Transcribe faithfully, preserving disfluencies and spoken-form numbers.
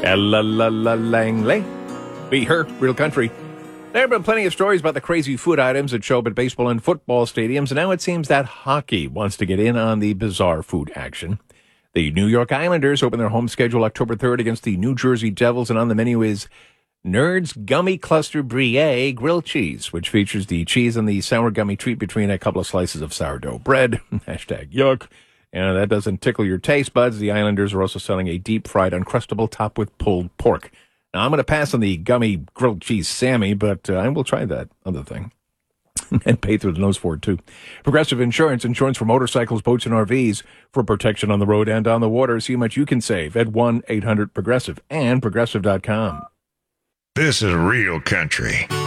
Ella-la-la-lang-lay. Be her, real country. There have been plenty of stories about the crazy food items that show up at baseball and football stadiums, and now it seems that hockey wants to get in on the bizarre food action. The New York Islanders open their home schedule October third against the New Jersey Devils, and on the menu is Nerds Gummy Cluster Brie grilled cheese, which features the cheese and the sour gummy treat between a couple of slices of sourdough bread. Hashtag yuck. And that doesn't tickle your taste buds. The Islanders are also selling a deep-fried Uncrustable top with pulled pork. Now, I'm going to pass on the gummy grilled cheese Sammy, but uh, I will try that other thing. And pay through the nose for it, too. Progressive Insurance, insurance for motorcycles, boats, and R Vs. For protection on the road and on the water. See how much you can save at one eight hundred progressive and progressive dot com. This is real country.